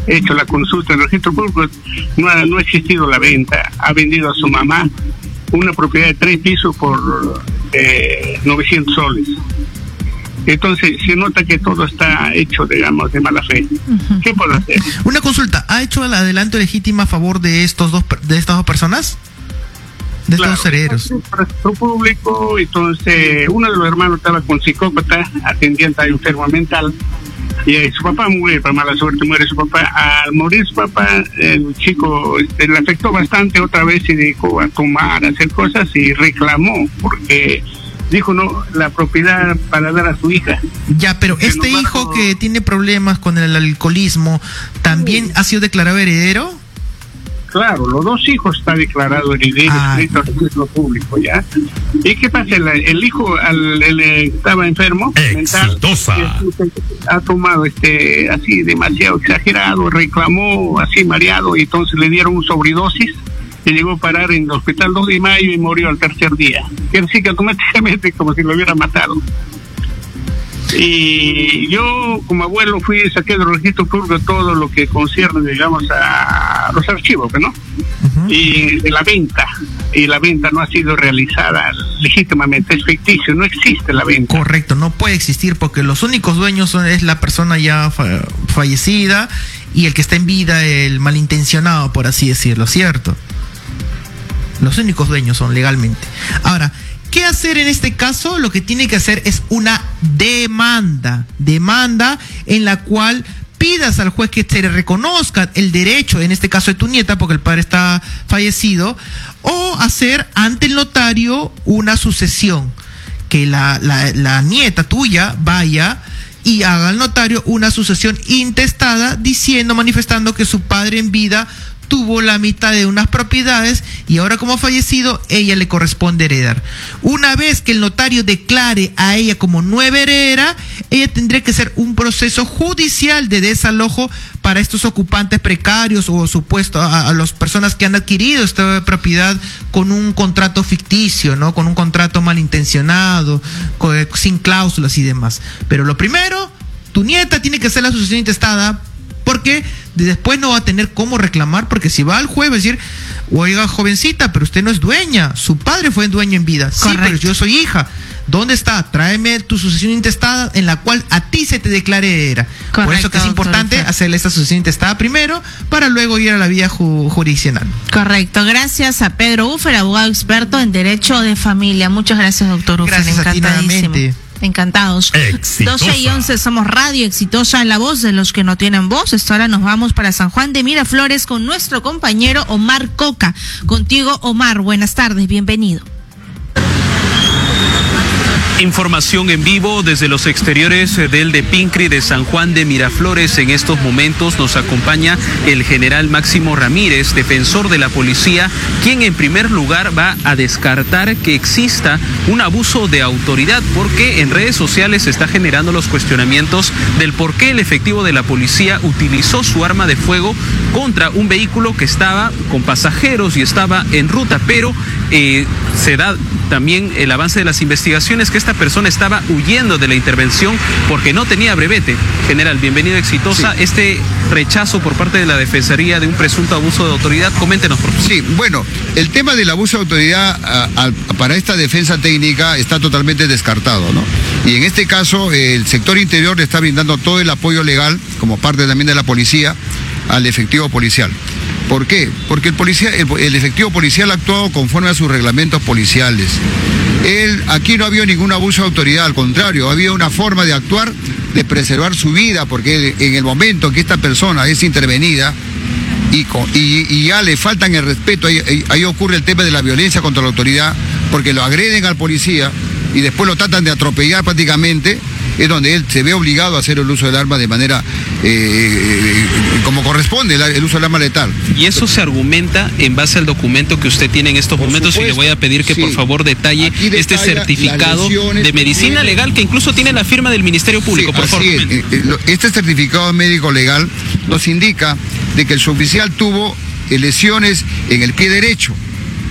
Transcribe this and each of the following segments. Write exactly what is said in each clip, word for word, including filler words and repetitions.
hecho la consulta en el registro público, no ha, no ha existido la venta. Ha vendido a su mamá una propiedad de tres pisos por eh, novecientos soles. Entonces se nota que todo está hecho, digamos, de mala fe. Uh-huh. ¿Qué puedo hacer? Una consulta, ¿ha hecho el adelanto legítimo a favor de estos dos de estas dos personas? De claro, estos herederos. Registro público, entonces uno de los hermanos estaba con psicópata, atendiente a enfermo mental, y su papá muere, para mala suerte muere su papá. Al morir su papá, el chico este, le afectó bastante, otra vez se dedicó a tomar, a hacer cosas y reclamó, porque dijo no, la propiedad para dar a su hija. Ya, pero que este hijo no... que tiene problemas con el alcoholismo, ¿también sí. ha sido declarado heredero? Claro, los dos hijos está declarado heredero, escrito al registro público, ¿ya? ¿Y qué pasa? El, el hijo al, el, estaba enfermo mental, ha tomado este así demasiado exagerado, reclamó así mareado, y entonces le dieron un sobredosis y llegó a parar en el hospital dos de mayo y murió al tercer día. Quiere decir que automáticamente como si lo hubiera matado. Y yo como abuelo fui y saqué del registro público todo lo que concierne, digamos, a los archivos, ¿no? Uh-huh. Y de la venta, y la venta no ha sido realizada legítimamente, es ficticio, no existe la venta. Correcto, no puede existir porque los únicos dueños son, es la persona ya fa- fallecida y el que está en vida, el malintencionado, por así decirlo, ¿cierto? Los únicos dueños son legalmente. Ahora, ¿qué hacer en este caso? Lo que tiene que hacer es una demanda, demanda en la cual pidas al juez que se le reconozca el derecho, en este caso de tu nieta, porque el padre está fallecido, o hacer ante el notario una sucesión, que la, la, la nieta tuya vaya y haga al notario una sucesión intestada diciendo, manifestando que su padre en vida tuvo la mitad de unas propiedades y ahora como ha fallecido, ella le corresponde heredar. Una vez que el notario declare a ella como nueva heredera, ella tendría que hacer un proceso judicial de desalojo para estos ocupantes precarios o supuesto a, a las personas que han adquirido esta propiedad con un contrato ficticio, ¿no? Con un contrato malintencionado, con, sin cláusulas y demás. Pero lo primero, tu nieta tiene que hacer la sucesión intestada, porque después no va a tener cómo reclamar, porque si va al juez va a decir, oiga, jovencita, pero usted no es dueña, su padre fue dueño en vida. Correcto. Sí, pero yo soy hija. ¿Dónde está? Tráeme tu sucesión intestada en la cual a ti se te declare heredera. Correcto, por eso que es importante doctor. hacerle esta sucesión intestada primero para luego ir a la vía ju- jurisdiccional. Correcto. Gracias a Pedro Uffer, abogado experto en Derecho de Familia. Muchas gracias, doctor Uffer. Gracias a ti nuevamente. Encantados. Exitosa. doce y once, somos Radio Exitosa, la voz de los que no tienen voz. Esto ahora nos vamos para San Juan de Miraflores con nuestro compañero Omar Coca. Contigo, Omar, buenas tardes, bienvenido. Información en vivo desde los exteriores del de Pincri de San Juan de Miraflores. En estos momentos nos acompaña el general Máximo Ramírez, defensor de la policía, quien en primer lugar va a descartar que exista un abuso de autoridad, porque en redes sociales se está generando los cuestionamientos del por qué el efectivo de la policía utilizó su arma de fuego contra un vehículo que estaba con pasajeros y estaba en ruta, pero eh, se da también el avance de las investigaciones que esta persona estaba huyendo de la intervención porque no tenía brevete. General, bienvenido, Exitosa. Sí. Este rechazo por parte de la Defensoría de un presunto abuso de autoridad, coméntenos, por favor. Sí, bueno, el tema del abuso de autoridad a, a, para esta defensa técnica está totalmente descartado, ¿no? Y en este caso, el sector interior le está brindando todo el apoyo legal, como parte también de la policía, al efectivo policial. ¿Por qué? Porque el, policía, el, el efectivo policial ha actuado conforme a sus reglamentos policiales. Él, aquí no ha habido ningún abuso de autoridad, al contrario, ha habido una forma de actuar, de preservar su vida, porque en el momento que esta persona es intervenida y, y, y ya le faltan el respeto, ahí, ahí ocurre el tema de la violencia contra la autoridad, porque lo agreden al policía y después lo tratan de atropellar prácticamente, es donde él se ve obligado a hacer el uso del arma de manera eh, como corresponde, el uso del arma letal. Y eso se argumenta en base al documento que usted tiene en estos por momentos, supuesto, y le voy a pedir que sí, por favor detalle este certificado de medicina legal que incluso tiene la firma del Ministerio Público, sí, por favor. Este certificado médico legal nos indica de que el suboficial tuvo lesiones en el pie derecho,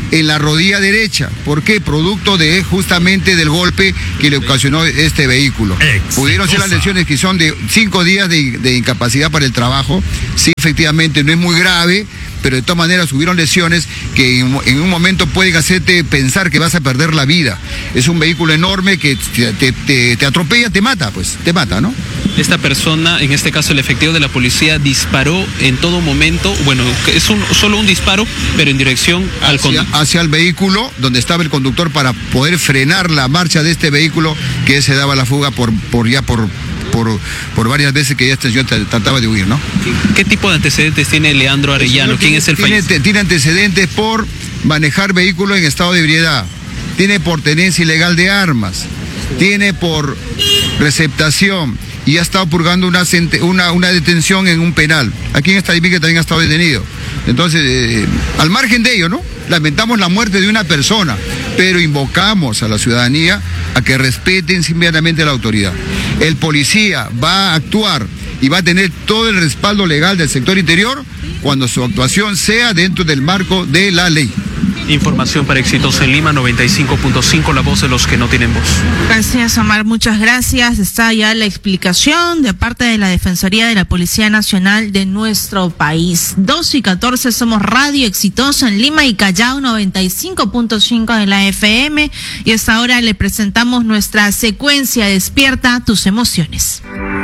en la rodilla derecha. ¿Por qué? Producto de justamente del golpe que le ocasionó este vehículo. Exitosa. Pudieron ser las lesiones que son de cinco días de, de incapacidad para el trabajo. Sí, efectivamente, no es muy grave, pero de todas maneras hubieron lesiones que en, en un momento pueden hacerte pensar que vas a perder la vida. Es un vehículo enorme que te, te, te, te atropella, te mata, pues, te mata, ¿no? Esta persona, en este caso el efectivo de la policía, disparó en todo momento, bueno, es un, solo un disparo, pero en dirección al conductor. Hacia el vehículo donde estaba el conductor para poder frenar la marcha de este vehículo que se daba la fuga por, por ya por... Por, por varias veces que ya este señor trataba de huir, ¿no? ¿Qué tipo de antecedentes tiene Leandro Arellano? ¿Quién tiene, es el tiene, fallecido? Tiene antecedentes por manejar vehículos en estado de ebriedad, tiene por tenencia ilegal de armas, tiene por receptación y ha estado purgando una, una, una detención en un penal. Aquí en Estadípica también ha estado detenido. Entonces, eh, al margen de ello, ¿no? Lamentamos la muerte de una persona, pero invocamos a la ciudadanía a que respeten simplemente la autoridad. El policía va a actuar y va a tener todo el respaldo legal del sector interior cuando su actuación sea dentro del marco de la ley. Información para Exitosa en Lima, noventa y cinco punto cinco, la voz de los que no tienen voz. Gracias, Omar, muchas gracias. Está ya la explicación de parte de la Defensoría de la Policía Nacional de nuestro país. dos y catorce, somos Radio Exitosa en Lima y Callao, noventa y cinco punto cinco de la F M. Y hasta ahora le presentamos nuestra secuencia Despierta tus emociones.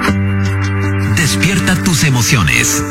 Despierta tus emociones.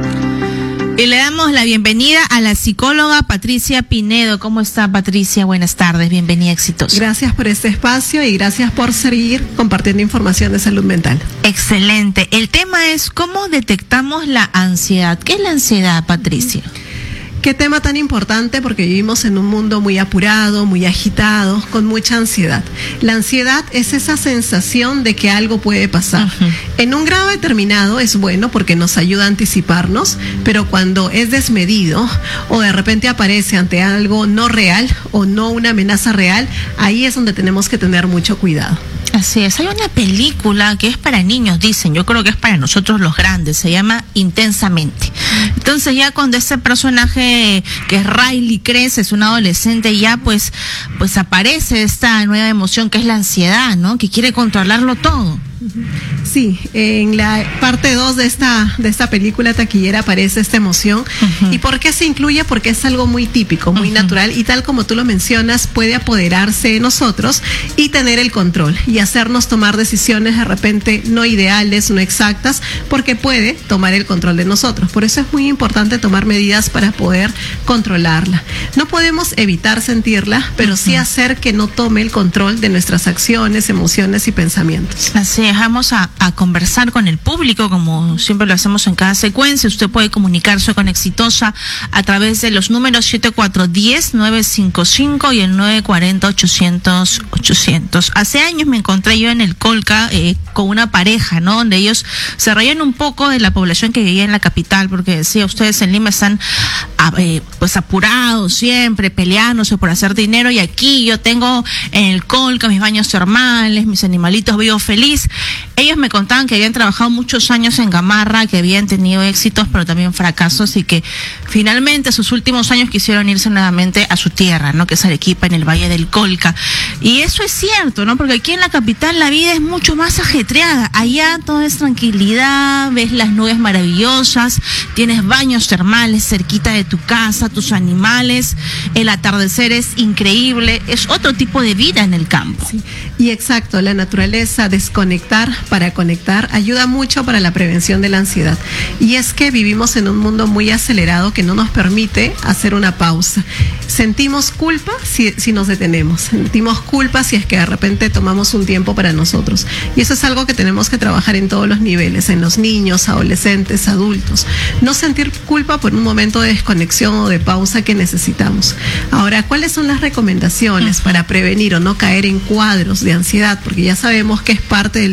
Y le damos la bienvenida a la psicóloga Patricia Pinedo. ¿Cómo está, Patricia? Buenas tardes, bienvenida a Exitosa. Gracias por este espacio y gracias por seguir compartiendo información de salud mental. Excelente. El tema es cómo detectamos la ansiedad. ¿Qué es la ansiedad, Patricia? Qué tema tan importante, porque vivimos en un mundo muy apurado, muy agitado, con mucha ansiedad. La ansiedad es esa sensación de que algo puede pasar. Uh-huh. En un grado determinado es bueno porque nos ayuda a anticiparnos, pero cuando es desmedido o de repente aparece ante algo no real o no una amenaza real, ahí es donde tenemos que tener mucho cuidado. Así es, hay una película que es para niños, dicen, yo creo que es para nosotros los grandes, se llama Intensamente. Entonces ya cuando ese personaje que es Riley crece, es un adolescente, ya pues, pues aparece esta nueva emoción que es la ansiedad, ¿no? Que quiere controlarlo todo. Sí, en la parte dos de esta de esta película taquillera aparece esta emoción. Uh-huh. ¿Y por qué se incluye? Porque es algo muy típico, muy uh-huh. natural, y tal como tú lo mencionas, puede apoderarse de nosotros y tener el control y hacernos tomar decisiones de repente no ideales, no exactas, porque puede tomar el control de nosotros. Por eso es muy importante tomar medidas para poder controlarla. No podemos evitar sentirla, pero uh-huh. sí hacer que no tome el control de nuestras acciones, emociones y pensamientos. Así es, vamos a, a conversar con el público, como siempre lo hacemos en cada secuencia. Usted puede comunicarse con Exitosa a través de los números siete cuatro uno cero, nueve cinco cinco y el nueve cuatro cero, ochocientos, ochocientos. Hace años me encontré yo en el Colca eh, con una pareja, ¿no? Donde ellos se reían un poco de la población que vivía en la capital, porque decía, ustedes en Lima están eh, pues apurados siempre, peleándose por hacer dinero, y aquí yo tengo en el Colca mis baños termales, mis animalitos, vivo feliz. Ellos me contaban que habían trabajado muchos años en Gamarra, que habían tenido éxitos, pero también fracasos, y que finalmente sus últimos años quisieron irse nuevamente a su tierra, ¿no? Que es Arequipa, en el Valle del Colca. Y eso es cierto, ¿no? Porque aquí en la capital la vida es mucho más ajetreada. Allá todo es tranquilidad, ves las nubes maravillosas, tienes baños termales cerquita de tu casa, tus animales, el atardecer es increíble, es otro tipo de vida en el campo. Sí. Y exacto, la naturaleza, desconectar para conectar, ayuda mucho para la prevención de la ansiedad. Y es que vivimos en un mundo muy acelerado que no nos permite hacer una pausa. Sentimos culpa si, si nos detenemos, sentimos culpa si es que de repente tomamos un tiempo para nosotros. Y eso es algo que tenemos que trabajar en todos los niveles, en los niños, adolescentes, adultos. No sentir culpa por un momento de desconexión o de pausa que necesitamos. Ahora, ¿cuáles son las recomendaciones para prevenir o no caer en cuadros de ansiedad? Porque ya sabemos que es parte del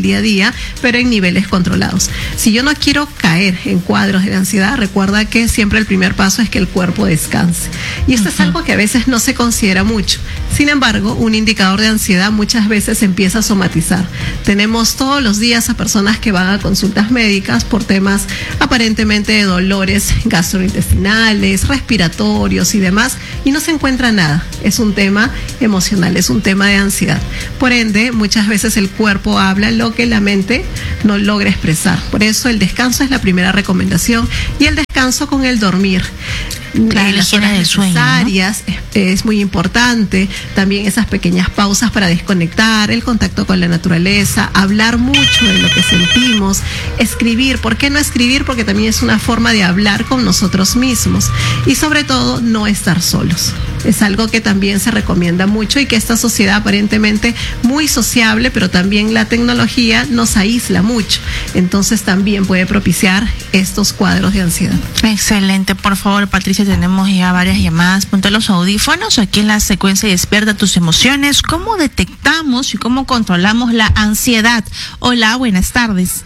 día a día, pero en niveles controlados. Si yo no quiero caer en cuadros de ansiedad, recuerda que siempre el primer paso es que el cuerpo descanse. Y esto uh-huh. es algo que a veces no se considera mucho. Sin embargo, un indicador de ansiedad muchas veces empieza a somatizar. Tenemos todos los días a personas que van a consultas médicas por temas aparentemente de dolores gastrointestinales, respiratorios y demás, y no se encuentra nada. Es un tema emocional, es un tema de ansiedad. Por ende, muchas veces el cuerpo habla lo que la mente no logra expresar. Por eso el descanso es la primera recomendación, y el descanso con el dormir. Claro, las horas necesarias, ¿no? es, es muy importante. También esas pequeñas pausas para desconectar, el contacto con la naturaleza, hablar mucho de lo que sentimos, escribir. ¿Por qué no escribir? Porque también es una forma de hablar con nosotros mismos. Y sobre todo, no estar solos. Es algo que también se recomienda mucho, y que esta sociedad aparentemente muy sociable, pero también la tecnología nos aísla mucho. Entonces también puede propiciar estos cuadros de ansiedad. Excelente. Por favor, Patricia, tenemos ya varias llamadas. Ponte los audífonos. Aquí en la secuencia Despierta tus emociones. ¿Cómo detectamos y cómo controlamos la ansiedad? Hola, buenas tardes.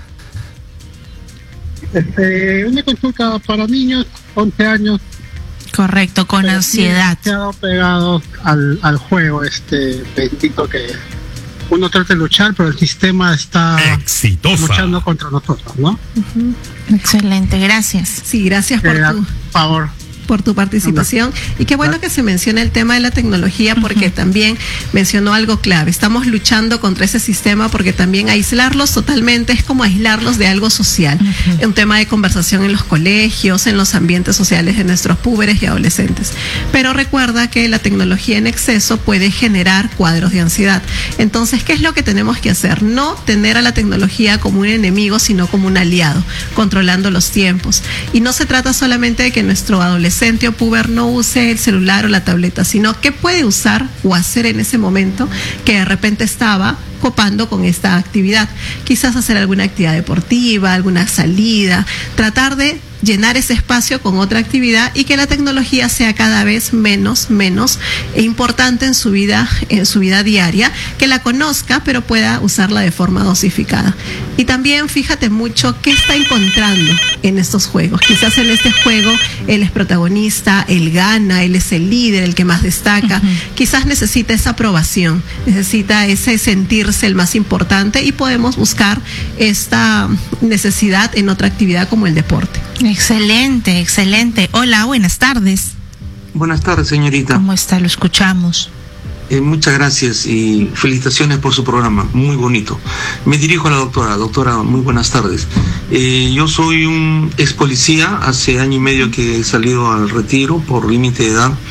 Este, una consulta para niños, once años. Correcto, con pero ansiedad. Quedado pegados al, al juego, este bendito que uno trata de luchar, pero el sistema está Exitosa. luchando contra nosotros, ¿no? Uh-huh. Excelente, gracias. Sí, gracias por eh, tu... Por favor. por tu participación. Y qué bueno que se menciona el tema de la tecnología, porque uh-huh. también mencionó algo clave. Estamos luchando contra ese sistema, porque también aislarlos totalmente es como aislarlos de algo social. Uh-huh. Un tema de conversación en los colegios, en los ambientes sociales de nuestros púberes y adolescentes. Pero recuerda que la tecnología en exceso puede generar cuadros de ansiedad. Entonces, ¿qué es lo que tenemos que hacer? No tener a la tecnología como un enemigo, sino como un aliado, controlando los tiempos. Y no se trata solamente de que nuestro adolescente o puber no use el celular o la tableta, sino que puede usar o hacer en ese momento que de repente estaba copando con esta actividad. Quizás hacer alguna actividad deportiva, alguna salida, tratar de llenar ese espacio con otra actividad, y que la tecnología sea cada vez menos, menos importante en su vida, en su vida diaria, que la conozca, pero pueda usarla de forma dosificada. Y también fíjate mucho qué está encontrando en estos juegos. Quizás en este juego él es protagonista, él gana, él es el líder, el que más destaca. Uh-huh. Quizás necesita esa aprobación, necesita ese sentirse el más importante, y podemos buscar esta necesidad en otra actividad como el deporte. Excelente, excelente. Hola, buenas tardes. Buenas tardes, señorita. ¿Cómo está? Lo escuchamos. Eh, muchas gracias y felicitaciones por su programa, muy bonito. Me dirijo a la doctora. Doctora, muy buenas tardes. Eh, yo soy un ex policía, hace año y medio que he salido al retiro por límite de edad,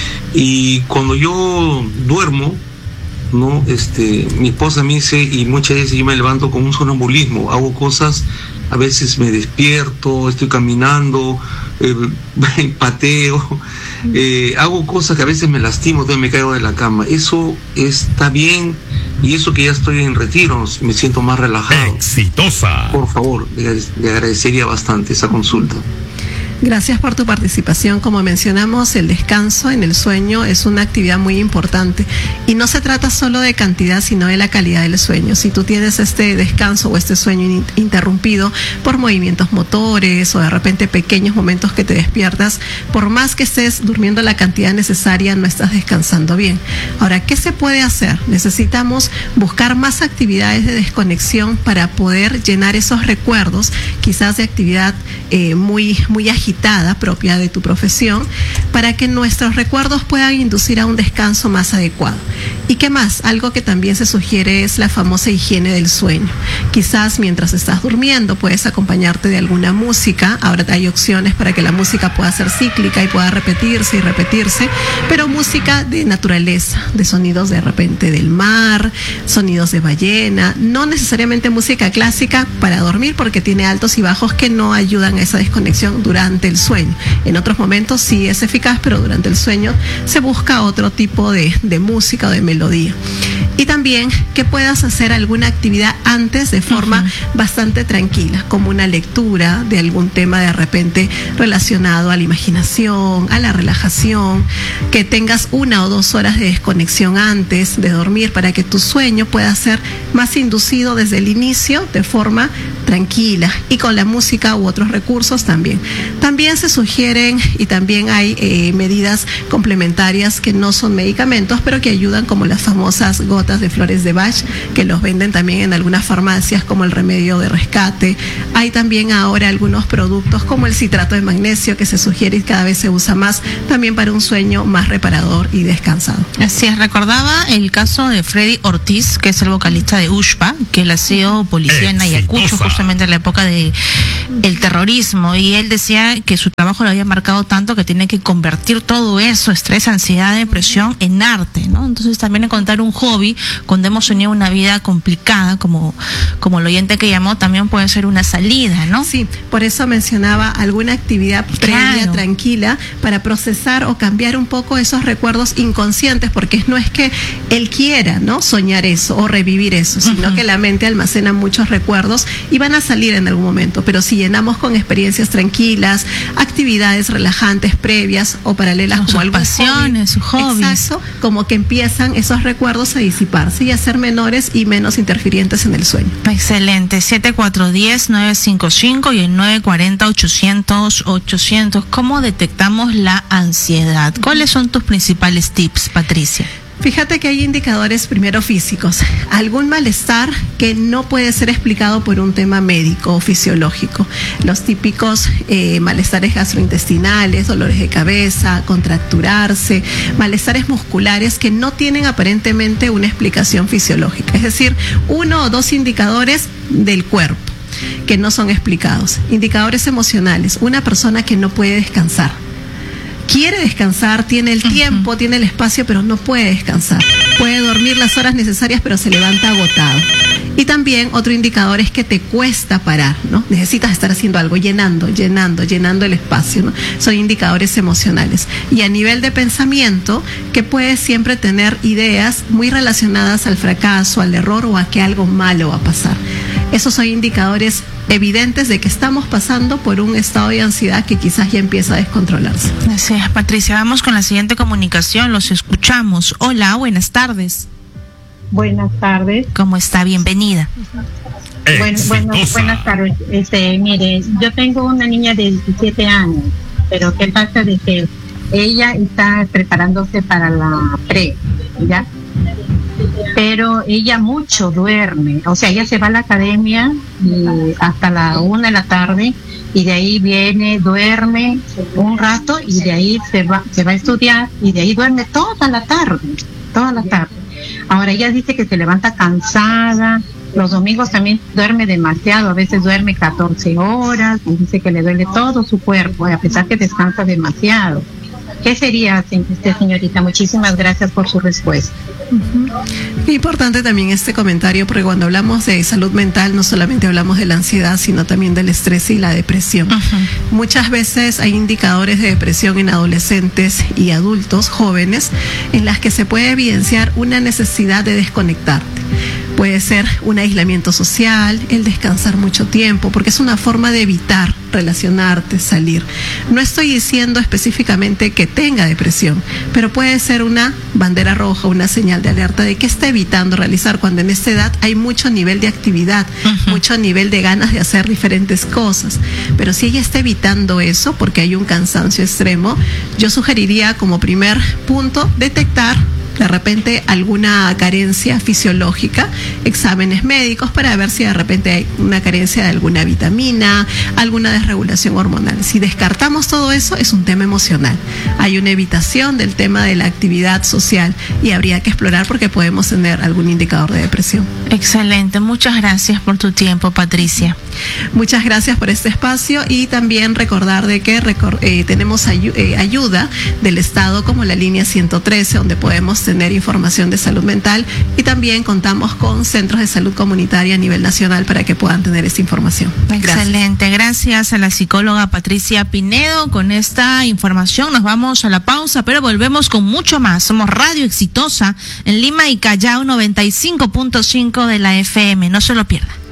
y cuando yo duermo, no, este, mi esposa me dice, y muchas veces yo me levanto con un sonambulismo, hago cosas, a veces me despierto, estoy caminando, eh, pateo, eh, hago cosas que a veces me lastimo, entonces me caigo de la cama. Eso está bien, y eso que ya estoy en retiro, me siento más relajado. Exitosa. Por favor, le, le agradecería bastante esa consulta. Gracias por tu participación. Como mencionamos, el descanso en el sueño es una actividad muy importante, y no se trata solo de cantidad, sino de la calidad del sueño. Si tú tienes este descanso o este sueño in- interrumpido por movimientos motores o de repente pequeños momentos que te despiertas, por más que estés durmiendo la cantidad necesaria, no estás descansando bien. Ahora, ¿qué se puede hacer? Necesitamos buscar más actividades de desconexión para poder llenar esos recuerdos, quizás de actividad eh, muy, muy agitada, propia de tu profesión, para que nuestros recuerdos puedan inducir a un descanso más adecuado. ¿Y qué más? Algo que también se sugiere es la famosa higiene del sueño. Quizás mientras estás durmiendo puedes acompañarte de alguna música. Ahora hay opciones para que la música pueda ser cíclica y pueda repetirse y repetirse, pero música de naturaleza, de sonidos de repente del mar, sonidos de ballena, no necesariamente música clásica para dormir, porque tiene altos y bajos que no ayudan a esa desconexión durante el sueño. En otros momentos sí es eficaz, pero durante el sueño se busca otro tipo de, de música o de melodía. Y también que puedas hacer alguna actividad antes de forma uh-huh. bastante tranquila, como una lectura de algún tema de repente relacionado a la imaginación, a la relajación, que tengas una o dos horas de desconexión antes de dormir para que tu sueño pueda ser más inducido desde el inicio de forma tranquila, y con la música u otros recursos también. También se sugieren y también hay eh, medidas complementarias que no son medicamentos, pero que ayudan, como las famosas gotas de flores de Bach, que los venden también en algunas farmacias como el remedio de rescate. Hay también ahora algunos productos como el citrato de magnesio, que se sugiere y cada vez se usa más, también para un sueño más reparador y descansado. Así es, recordaba el caso de Freddy Ortiz, que es el vocalista de Ushpa, que él ha sido policía en Ayacucho justamente en la época de el terrorismo, y él decía que su trabajo lo había marcado tanto que tiene que convertir todo eso, estrés, ansiedad, depresión, en arte, ¿no? Entonces también encontrar un hobby cuando hemos tenido una vida complicada, como, como el oyente que llamó, también puede ser una salida, ¿no? Sí, por eso mencionaba alguna actividad previa, claro, tranquila, para procesar o cambiar un poco esos recuerdos inconscientes, porque no es que él quiera, ¿no?, soñar eso o revivir eso, sino uh-huh. que la mente almacena muchos recuerdos y van a salir en algún momento, pero si llenamos con experiencias tranquilas, actividades relajantes previas o paralelas, con como sus pasiones, sus hobbies, exacto, como que empiezan esos recuerdos a disiparse y a ser menores y menos interfirientes en el sueño. Excelente. siete cuatro uno cero, nueve cinco cinco y el nueve cuatro cero, ochocientos, ochocientos. ¿Cómo detectamos la ansiedad? ¿Cuáles son tus principales tips, Patricia? Fíjate que hay indicadores primero físicos, algún malestar que no puede ser explicado por un tema médico o fisiológico, los típicos eh, malestares gastrointestinales, dolores de cabeza, contracturarse, malestares musculares que no tienen aparentemente una explicación fisiológica, es decir, uno o dos indicadores del cuerpo que no son explicados. Indicadores emocionales, una persona que no puede descansar. Quiere descansar, tiene el tiempo, uh-huh. tiene el espacio, pero no puede descansar. Puede dormir las horas necesarias, pero se levanta agotado. Y también otro indicador es que te cuesta parar, ¿no? Necesitas estar haciendo algo, llenando, llenando, llenando el espacio, ¿no? Son indicadores emocionales. Y a nivel de pensamiento, que puedes siempre tener ideas muy relacionadas al fracaso, al error o a que algo malo va a pasar. Esos son indicadores evidentes de que estamos pasando por un estado de ansiedad que quizás ya empieza a descontrolarse. Gracias, Patricia. Vamos con la siguiente comunicación, los escuchamos. Hola, buenas tardes. Buenas tardes. ¿Cómo está? Bienvenida. Bueno, bueno, buenas tardes. Este, mire, yo tengo una niña de diecisiete años, pero ¿qué pasa? De que ella está preparándose para la pre, ¿ya? Pero ella mucho duerme, o sea, ella se va a la academia y hasta la una de la tarde y de ahí viene, duerme un rato y de ahí se va, se va a estudiar y de ahí duerme toda la tarde, toda la tarde. Ahora ella dice que se levanta cansada, los domingos también duerme demasiado, a veces duerme catorce horas, y dice que le duele todo su cuerpo, a pesar que descansa demasiado. ¿Qué sería, usted, señorita? Muchísimas gracias por su respuesta. Uh-huh. Importante también este comentario, porque cuando hablamos de salud mental no solamente hablamos de la ansiedad, sino también del estrés y la depresión. Uh-huh. Muchas veces hay indicadores de depresión en adolescentes y adultos jóvenes en las que se puede evidenciar una necesidad de desconectarte. Puede ser un aislamiento social, el descansar mucho tiempo, porque es una forma de evitar relacionarte, salir. No estoy diciendo específicamente que tenga depresión, pero puede ser una bandera roja, una señal de alerta de que está evitando realizar, cuando en esta edad hay mucho nivel de actividad, uh-huh. mucho nivel de ganas de hacer diferentes cosas. Pero si ella está evitando eso porque hay un cansancio extremo, yo sugeriría como primer punto detectar de repente alguna carencia fisiológica, exámenes médicos para ver si de repente hay una carencia de alguna vitamina, alguna desregulación hormonal. Si descartamos todo eso, es un tema emocional. Hay una evitación del tema de la actividad social y habría que explorar porque podemos tener algún indicador de depresión. Excelente, muchas gracias por tu tiempo, Patricia. Muchas gracias por este espacio y también recordar de que recor- eh, tenemos ayu- eh, ayuda del Estado como la línea ciento trece, donde podemos tener información de salud mental, y también contamos con centros de salud comunitaria a nivel nacional para que puedan tener esta información. Excelente, gracias, gracias a la psicóloga Patricia Pinedo. Con esta información nos vamos a la pausa, pero volvemos con mucho más. Somos Radio Exitosa en Lima y Callao, noventa y cinco punto cinco de la F M. No se lo pierda.